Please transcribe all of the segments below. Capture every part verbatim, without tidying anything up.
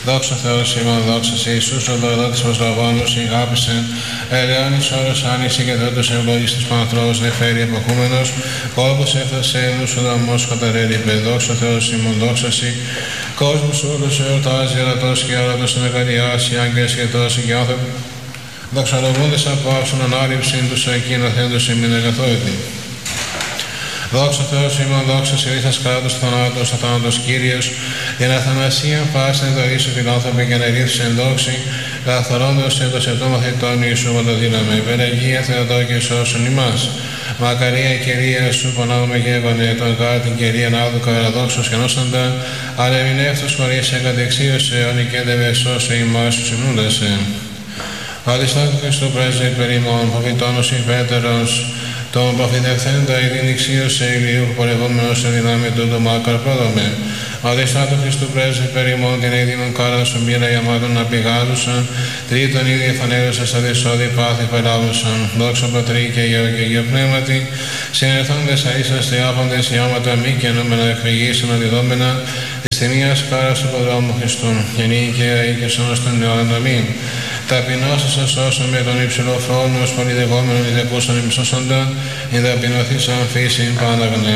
Δόξα Θεός ημών, δόξα σε Ιησούς, ο δωροδότης μας λαβώνους, η αγάπησεν, ελαιώνης όρος άνοιξη και τότε ευλόγης πανθρός, νεφέρει εποχούμενος, κόλπος έφτασε, νους ο δαμός καταρέλειπε, δόξα Θεός ημών, δόξα σοι, κόσμος όλος εορτάζει, ερατός και αρατός εναγκαλιάσει, άγγελες και τόσοι και άνθρωποι, δοξαλογούντες από άψον ανάληψην τους εκκοινωθέντους ημίν εγκαθόητη. Δόξα Θεός ημών, δόξα σε ρίθας κράτος θανάτος, αθάνατος Κύριος, την αθανασία πάσιν δωρήσου φιλάνθρωποι και ανερήφθης εν δόξη, καθορώντος εν το σεπτό μαθητών Ιησού παντοδύναμε. Υπεραγία Θεοτό και σώσον ημάς. Μακαρία Κυρία σου πανάγουμε και έβανε, τον γάρ την Κυρία Νάδου καραδόξος και νόσαντα, αλλά εμεινεύτος χωρίς εγκατεξίωσε, ονικέντευε σώσε ημάς τους υμνούντασε. Αδιστάτου Χριστού πρέσβη περίμον, προφητώνος υπέτερος, τον προφητευθέντα η δινηξίωσε ηλίου πορευόμενος σε δυνάμει του το μάκαρ πρόδομε. Αδιστάτου Χριστού πρέσβη περίμον, την αίδημον κάρα σου μοίρα γιαμάτων να πηγάλουσαν, τρίτον ήδη εφανέρωσαν στα δυσόδη πάθη περάβουσαν. Δόξα Πατρί και Υιό και Υιό Πνεύματι, συνερθόντες αίσαστε άπαντες ιάματα μη και νούμενα εκφυγήσεων αντιδόμενα, της ταινίας κάρας του προδρόμου Χριστού, και νίκαια ή και σώνος των αιώνων αμήν. Ταπεινώσεις σας όσο με τον υψηλό φρόνο, ως πολυδεγόμενον ιδεκούσαν υψώσοντα, η ταπεινωθήσαν φύση πάναγνε.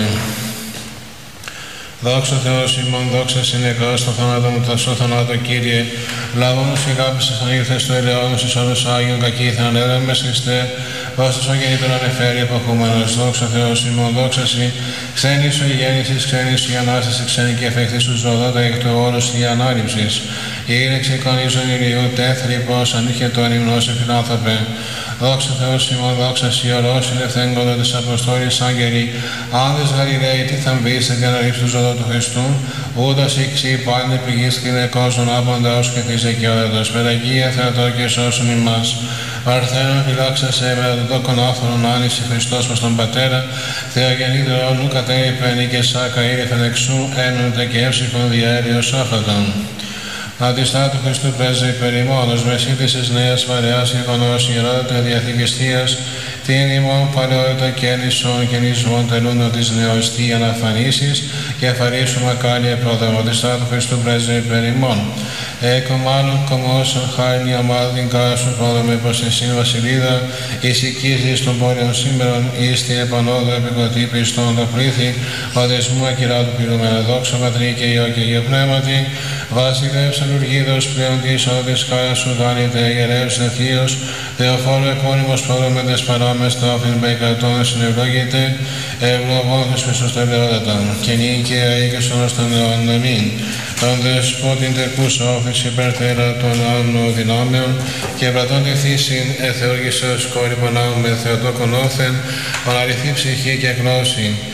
Δόξα Θεός ημών, δόξα συνεκάς στο θάνατο μου, τα σώ θανάτο Κύριε, λαβώνους και αγάπησες αν ήρθες του ελαιώνους εις όλους Άγιον κακήθαν, έδεμες Χριστέ, βάστος ο γεννήτων ανεφέρει εποχούμενος. Δόξα Θεός ημών, δόξα σοι, ξένη σου η γέννησης, ξένη σου η Ανάσταση, ξένη και εφέκτη σου ζωδότα εκ του όρους η ανάληψης. Η ήρεξη κανίζων ηλιού, τέθρη πως αν είχε το ανυμνώσει φιλάνθρωπε. Δόξα Θεός ημών, δόξα σοι, ορός ηλευθέγκοντο της Αποστόλης Άγγελοι, άνδες Γαλιλαίοι, τι θα μπήστε και αναλήψει του ζωδό του Χριστού, ούτως ήξι πάλι πηγής κλινεκόζων άποντα ως και της εκειόδετος. Παιδαγία Θεοτό και σώσον ημάς. Παρθένον φυλάξασε με τον τόκον άφθονον άνηση Χριστός προς τον Πατέρα, Θεογεννήτωρο νου κατέριπεν ή και σάκα ήρθεν εξού, ένονται και έψυχον διαέριος όφατον. Αντιστάτου Χριστού πρέσβη περιμόνος, μεσίτης της νέας βαρεάς γεγονός ιερότητα διαθηκιστίας, την ημών παλαιότητα κέννησον και νησμών τελούντο της νεοστή αναφανίσεις και αφαρίσου μακάλια πρόδευμα. Αντιστάτου Χριστού πρέσβη περιμόν. Εκομάνου κομμόσον χάρνη αμάδιν κάσου πρόδομε προς την σύν βασιλίδα, εις οικίζεις των πόλεων σήμερον, εις τη επανόδο επικοτή πιστών το πλήθη, οδεσμού ακυράτου πυρούμενα. Δόξα Πατρί και Υιό και Υιό Πνεύματι, βασιλεύς αλουργίδος πλέον της όδης χάρας σου γάνητε ιερέως εθίος, Θεοφόρο εκόνιμος πρόδομετες παράμες τάφην παϊκατών συνευλόγητε, ευλογών τους Χριστούς τελειότατα, και νίκαια ή και σώνος των αιώνων αμήν. Τον δεσπότην τερκούσα όφηση υπερτέρα των άλλων δυνάμεων, και πρατών τη θύσιν εθεώργησος κόρη πανάγου με Θεοτόκον όθεν, παναριθή ψυχή και γνώση.